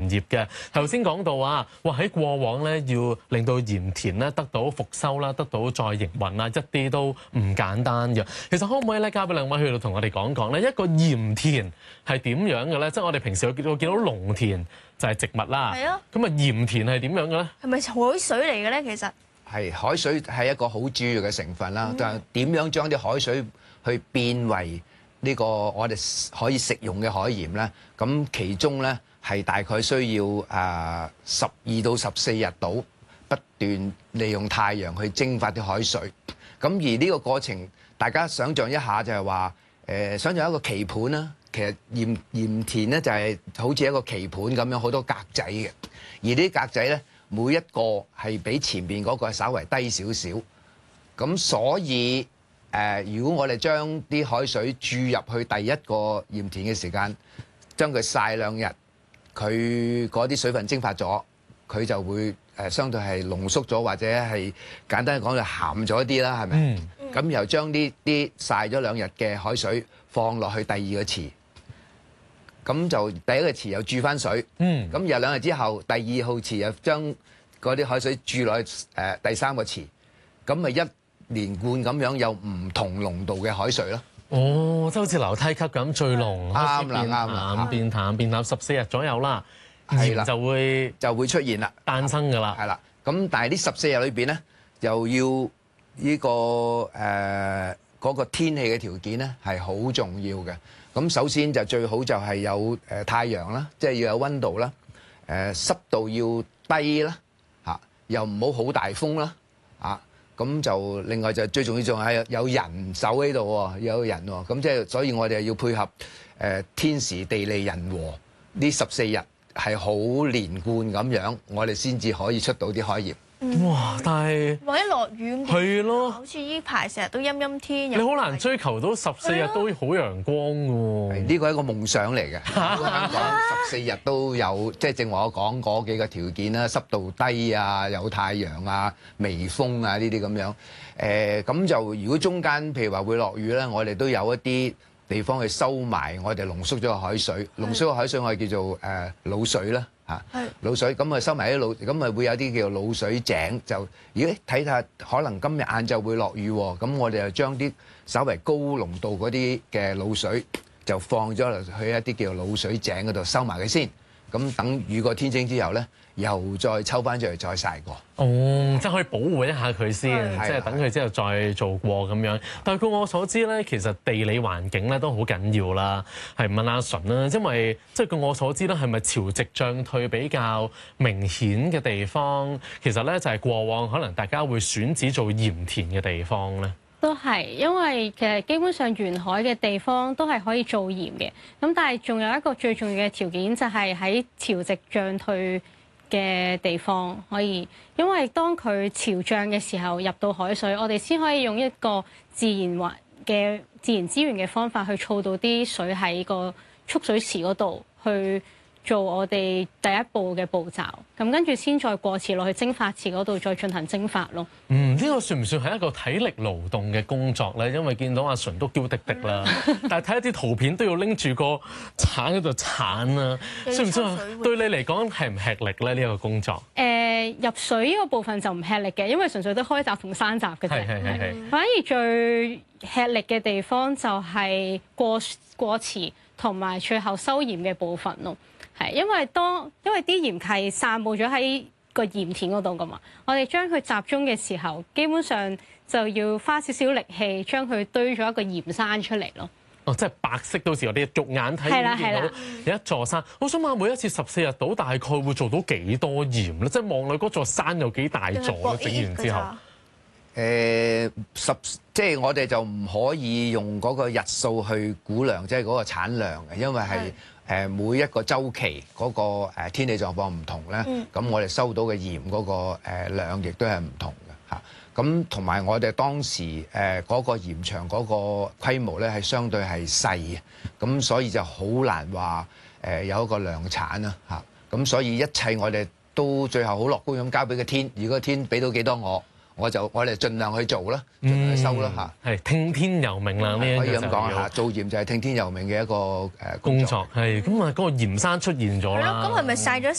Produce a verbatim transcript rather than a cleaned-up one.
業嘅。頭先講到啊，哇喺過往咧要令到鹽田咧得到復修啦，得到再營運啦，一啲都唔簡單嘅。其實可唔可以咧交俾兩位去到同我哋講講咧，一個鹽田係點樣嘅咧？即係我哋平時會見到見到農田就係植物啦， 係啊， 咁啊鹽田係點樣嘅咧？係咪海水嚟嘅咧？其實係海水係一個好主要嘅成分啦，但係點樣將啲海水去變為呢個我哋可以食用嘅海鹽咧？咁其中咧係大概需要誒十二到十四日度不斷利用太陽去蒸發啲海水。咁而呢個過程，大家想象一下就係話誒，想象一個棋盤啦。其實鹽鹽田咧就係好似一個棋盤咁樣，好多格仔嘅。而呢啲格仔咧，每一個係比前面嗰個稍微低少少。咁所以誒、呃，如果我哋將啲海水注入去第一個鹽田嘅時間，將佢曬兩日，佢嗰啲水分蒸發咗，佢就會誒相對係濃縮咗，或者係簡單講就鹹咗啲啦，係咪？咁、嗯、然後將呢啲曬咗兩日嘅海水放落去第二個池。咁就第一個池又注翻水，咁然後兩日之後，第二號池又將嗰啲海水注落去誒第三個池，咁咪一連貫咁樣有唔同濃度嘅海水咯。 哦，即係好似樓梯級咁，最濃啱啦，啱啦， 淡變淡變淡，十四日左右啦， 係啦， 就會就會出現啦， 誕生㗎啦。 係啦，咁但係呢十四日裏邊咧，又要呢、這個誒嗰、呃那個天氣嘅條件咧係好重要嘅。咁首先就最好就係有誒太陽啦，即係要有溫度啦，誒濕度要低啦，嚇又唔好好大風啦，啊咁就另外就最重要仲係有人手喺度喎，有人喎，咁即係所以我哋要配合誒天時地利人和，呢十四日係好連貫咁樣，我哋先至可以出到啲海鹽。 哇！但係或者落雨係咯， 好似呢排成日都陰陰天， 你好難追求到十四日都好陽光嘅喎。 呢個係一個夢想嚟嘅。香港十四日都有，即係正話我講嗰幾個條件啦，濕度低啊，有太陽啊，微風啊呢啲咁樣。誒咁就如果中間譬如話會落雨咧，我哋都有一啲地方去收埋我哋濃縮咗嘅海水。濃縮嘅海水我哋叫做誒滷水啦。嚇，滷水咁啊收埋啲滷，咁啊會有啲叫做滷水井，就咦睇下可能今日晏晝會落雨喎，咁我哋就將啲稍微高濃度嗰啲嘅滷水就放咗落去一啲叫做滷水井嗰度收埋佢先，咁等雨過天晴之後咧，又再抽翻出嚟再曬過。 哦，即係可以保護一下佢先，即係等佢之後再做過咁樣。但係據我所知咧，其實地理環境咧都好緊要啦。係問阿純啦，因為即係據我所知咧，係咪潮汐漲退比較明顯嘅地方，其實咧就係過往可能大家會選址做鹽田嘅地方咧？ 都係，因為其實基本上沿海嘅地方都係可以做鹽嘅。咁但係仲有一個最重要嘅條件就係喺潮汐漲退嘅地方可以，因為當佢潮漲嘅時候入到海水，我哋先可以用一個自然環嘅自然資源嘅方法去儲到啲水喺個蓄水池嗰度去做我哋第一步嘅步驟，咁跟住先再過池落去蒸發池嗰度再進行蒸發咯。 嗯，呢個算唔算係一個體力勞動嘅工作咧？因為見到阿純都嬌滴滴啦，但係睇一啲圖片都要拎住個鏟喺度鏟啊，算唔算對你嚟講係唔吃力咧？呢一個工作？誒、 呃，入水呢個部分就唔吃力嘅，因為純粹都開閘同閂閘嘅啫。 係係係係。 反而最吃力嘅地方就係過過池同埋最後收鹽嘅部分咯。係，因為當因為啲鹽係散佈咗喺個鹽田嗰度噶嘛，我哋將佢集中嘅時候，基本上就要花少少力氣將佢堆咗一個鹽山出嚟咯。 哦，即係白色，到時我哋肉眼睇見到有一座山。我想問，每一次十四日到大概會做到幾多鹽咧？即係望落嗰座山有幾大座咧？整完之後，誒、 呃、十即係我哋就唔可以用嗰個日數去估量，即係嗰個產量嘅，因為係。誒每一個週期嗰個誒天氣狀況唔同咧，咁、嗯、我哋收到嘅鹽嗰個誒量亦都係唔同嘅嚇。咁同埋我哋當時誒嗰個鹽場嗰個規模咧係相對係細嘅，咁所以就好難話誒有一個量產啦嚇。咁所以一切我哋都最後好樂觀咁交俾個天，如果天俾到幾多我。我就我哋盡量去做啦，盡量去收啦嚇。 係、嗯、聽天由命啦，呢樣可以咁講嚇。做鹽就係聽天由命嘅一個誒工作。係咁啊，嗰個鹽山出現咗啦。 係咯，咁係咪曬咗